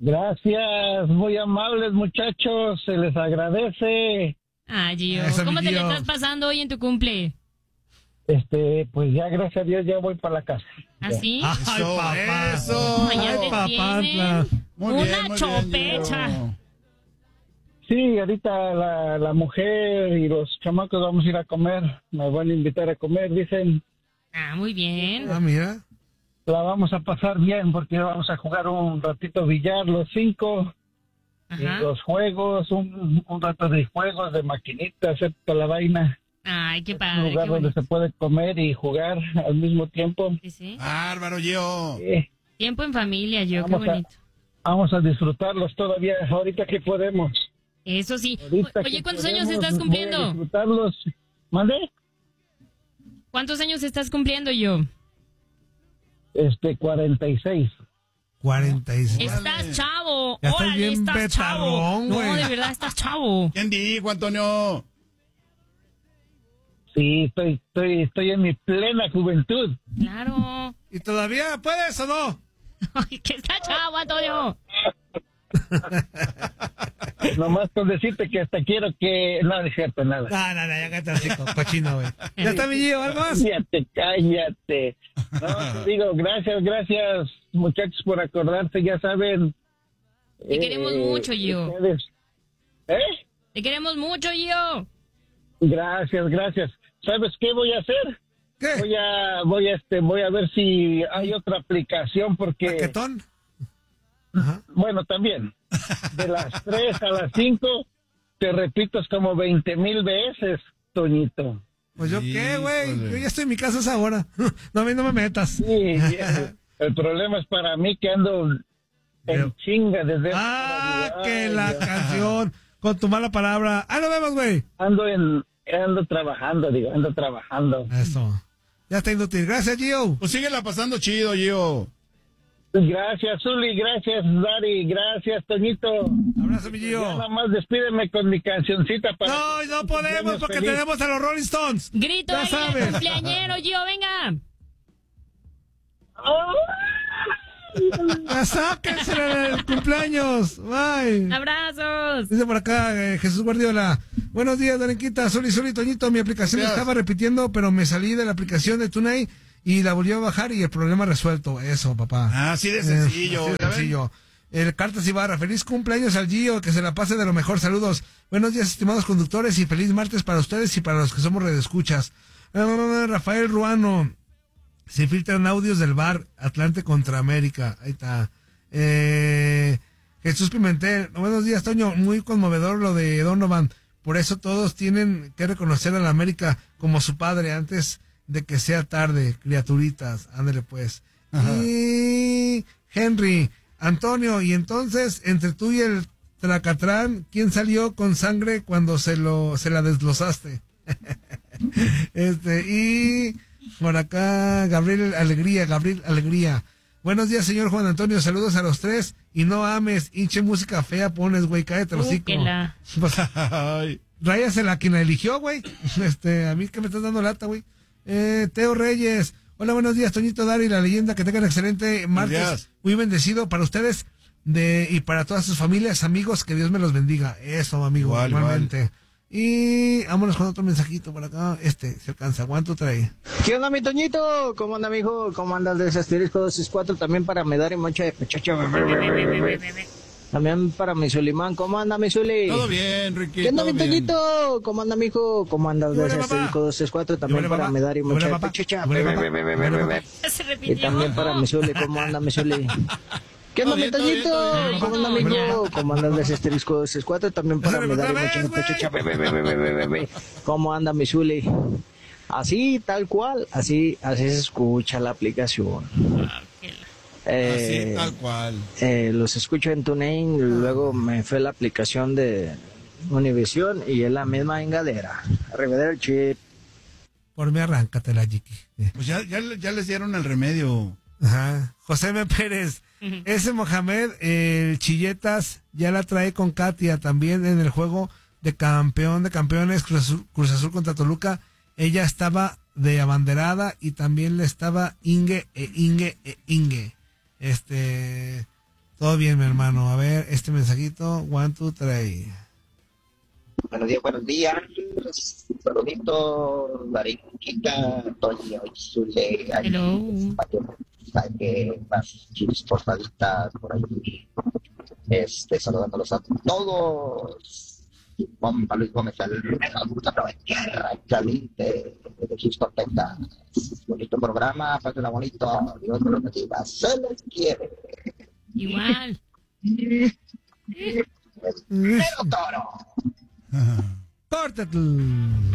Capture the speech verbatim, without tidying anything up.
Gracias, muy amables muchachos, se les agradece. Ah, Gio, Eso, ¿cómo te Gio. le estás pasando hoy en tu cumple? Este, pues ya gracias a Dios ya voy para la casa. ¿Ah, sí? Ay, Eso, papá. eso. Ay, ya Ay, te papantla. tienen Muy una bien, muy bien, chopecha. Gio. Sí, ahorita la, la mujer y los chamacos vamos a ir a comer, me van a invitar a comer, dicen, Ah, muy bien. Ah, mira. la vamos a pasar bien porque vamos a jugar un ratito billar los cinco, y Ajá. los juegos, un, un rato de juegos, de maquinitas, toda la vaina. Ay, qué Un padre, lugar qué donde bonito. se puede comer y jugar al mismo tiempo. Sí, sí. Bárbaro, Gio. Sí, Tiempo en familia, Gio, qué Vamos a- bonito. vamos a disfrutarlos todavía, ahorita que podemos. Eso sí. Ahorita O- Oye, que ¿cuántos podemos, años estás voy a cumpliendo? disfrutarlos. ¿Mande? ¿Cuántos años estás cumpliendo, yo? Este, cuarenta y seis. cuarenta y seis. Estás chavo. Ya estás Órale, bien estás chavo. betarrón, No, güey. de verdad, estás chavo. ¿Quién dijo, Antonio? Sí, estoy, estoy, estoy en mi plena juventud. Claro. ¿Y todavía puedes o no? Ay, que está chavo, Antonio. Nomás con decirte que hasta quiero que... No, no es cierto, nada. No, no, no, ya cállate así, cochino, güey. Ya está mi Gio, ¿algo más? Cállate, cállate. No, te digo, gracias, gracias, muchachos, por acordarse, ya saben. Te queremos mucho, Gio. ustedes- ¿Eh? Te queremos mucho, Gio. Gracias, gracias. ¿Sabes qué voy a hacer? ¿Qué? Voy a, voy a, este, voy a ver si hay otra aplicación porque, ¿Paquetón? Ajá. bueno, también, de las tres a las cinco, te repito, es como veinte mil veces, Toñito. Pues yo qué, güey. Híjole. Yo ya estoy en mi casa a esa hora. No, a mí no me metas. Sí, el, el problema es para mí que ando Pero- en chinga desde... Ah, Ay, que la Dios. canción. Con tu mala palabra. Ah, nos vemos, güey. Ando en, ando trabajando, digo, ando trabajando. Eso. Ya está inútil. Gracias, Gio. Pues síguela pasando chido, Gio. Gracias, Zuli, gracias, Dari, gracias, Toñito. Abrazo, mi Ya Gio. nada más despídeme con mi cancioncita para... No, no podemos cumpleaños porque feliz. tenemos a los Rolling Stones. Grito Ya ahí sabes. al cumpleañero, Gio, venga. Ya sáquense el cumpleaños. Bye. Abrazos. Dice por acá eh, Jesús Guardiola. Buenos días, Darenquita. Soli, Soli, Toñito. Mi aplicación Gracias. estaba repitiendo, pero me salí de la aplicación de Tunay y la volví a bajar y el problema resuelto. Eso, papá. Ah, así de Eh, sencillo. así de ¿ya ven? sencillo. El Cartas Ibarra, feliz cumpleaños al Gio, que se la pase de lo mejor, saludos. Buenos días, estimados conductores, y feliz martes para ustedes y para los que somos redescuchas. Eh, Rafael Ruano, se filtran audios del bar Atlante contra América, ahí está. Eh, Jesús Pimentel, buenos días, Toño, muy conmovedor lo de Donovan, por eso todos tienen que reconocer a la América como su padre antes de que sea tarde, criaturitas, ándale pues. Ajá. Y Henry, Antonio, y entonces, entre tú y el Tracatrán, ¿quién salió con sangre cuando se lo se la desglosaste? este, y por acá, Gabriel Alegría, Gabriel Alegría. Buenos días, señor Juan Antonio, saludos a los tres, y no ames, hinche música fea pones, güey, cállate el hocico. Úquela. Pues, Ay, ráyasela a quien la eligió, güey. Este, a mí que me estás dando lata, güey. Eh, Teo Reyes. Hola, buenos días, Toñito, Dari, la leyenda. Que tengan excelente martes. días. Muy bendecido para ustedes de y para todas sus familias, amigos. Que Dios me los bendiga. Eso, amigo, Igual, igualmente. Y vámonos con otro mensajito por acá. Este, se alcanza. ¿Cuánto trae? ¿Qué onda, mi Toñito? ¿Cómo anda, mijo? ¿Cómo andas de ese asterisco dos seis cuatro? También para Medar y Mocha de Pechacha. También para mi Sulimán. ¿Cómo anda, mi Suli? todo bien, Ricky. ¿Qué onda, todo mi bien. Toñito? ¿Cómo anda, mijo? ¿Cómo andas de Hola, ese papá. asterisco dos seis cuatro? También Hola, para papá. Medar y Hola, Mocha de papá. Pechacha. Hola, papá. Hola, papá. Ya se Y repitió. también para mi Suli. ¿Cómo anda, mi Suli? ¿Qué Todo onda, mi bien, todo bien, Toñito? todo bien. ¿Cómo anda, Hola. mijo? ¿Cómo andas de ese asterisco dos seis cuatro? También para Pásale Medar y otra Mocha de vez, Pechacha. ¿Cómo anda, mi Suli? Así, tal cual, así, así se escucha la aplicación. Eh, Así, tal cual. eh, los escucho en TuneIn, luego me fue la aplicación de Univision y es la misma engadera. Arrivederci. Por mí, arráncatela, Jiki. Eh. Pues ya, ya, ya les dieron el remedio. Ajá. José M. Pérez. Ese Mohamed, el Chilletas, ya la trae con Katia también en el juego de campeón de campeones Cruz Azul, Cruz Azul contra Toluca. Ella estaba de abanderada y también le estaba Inge e Inge e Inge. Este, Todo bien, mi hermano. A ver, este mensajito. One, two, three. Buenos días, buenos días. Saludito, Darinquita, Toño, Zule, Hello. que más chisportaditas por ahí. Este, saludándolos a todos. Juan Luis Gómez, el tierra caliente de Houston, Texas. Bonito programa, pásenla bonito. Dios me lo bendiga. Se les quiere. Igual. Pero toro. Córtate.